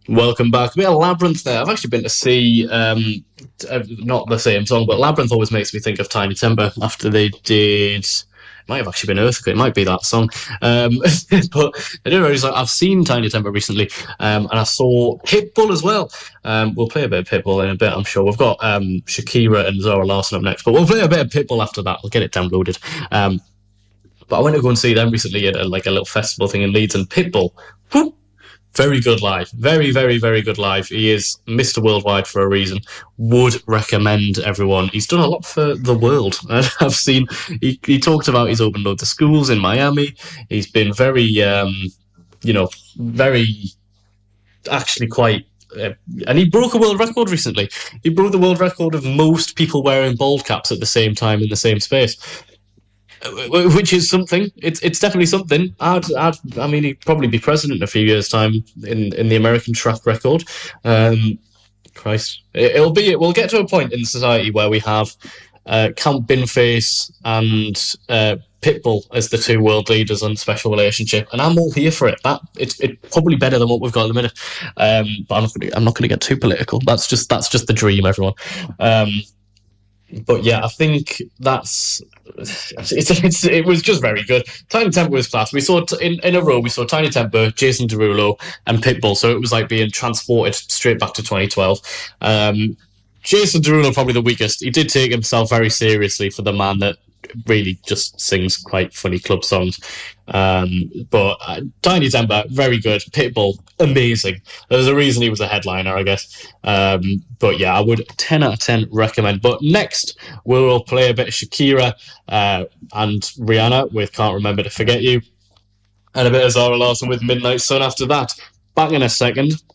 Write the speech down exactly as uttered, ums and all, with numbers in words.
Welcome back. A bit of Labyrinth there. I've actually been to see, um, uh, not the same song, but Labyrinth always makes me think of Tiny Temper after they did. It might have actually been Earthquake. It might be that song. Um, but I don't know. Like, I've seen Tiny Temper recently, um, and I saw Pitbull as well. Um, we'll play a bit of Pitbull in a bit, I'm sure. We've got um, Shakira and Zara Larson up next, but we'll play a bit of Pitbull after that. We'll get it downloaded. Um, but I went to go and see them recently at a, like a little festival thing in Leeds, and Pitbull. Whew, very good live. Very, very, very good live. He is Mister Worldwide for a reason. Would recommend everyone. He's done a lot for the world. I've seen, he, he talked about he's opened loads of schools in Miami. He's been very, um, you know, very, actually quite uh, and he broke a world record recently. He broke the world record of most people wearing bald caps at the same time in the same space, which is something. It's it's definitely something. I'd, I'd I mean, he'd probably be president in a few years' time in in the American track record. Um, Christ, it, it'll be. We'll get to a point in society where we have uh, Count Binface and uh, Pitbull as the two world leaders on special relationship, and I'm all here for it. That it's it's probably better than what we've got at the minute. Um, but I'm not gonna, I'm not going to get too political. That's just that's just the dream, everyone. Um, but yeah, I think that's it's, it's, it was just very good. Tiny Temper was class. We saw t- in, in a row. We saw Tiny Temper, Jason Derulo, and Pitbull. So it was like being transported straight back to twenty twelve. Um, Jason Derulo probably the weakest. He did take himself very seriously for the man that really just sings quite funny club songs. Um, but uh, Tiny Temper, very good. Pitbull, amazing. There's a reason he was a headliner, I guess. Um, but yeah, I would ten out of ten recommend. But next, we'll play a bit of Shakira uh, and Rihanna with Can't Remember to Forget You, and a bit of Zara Larson with Midnight Sun after that. Back in a second.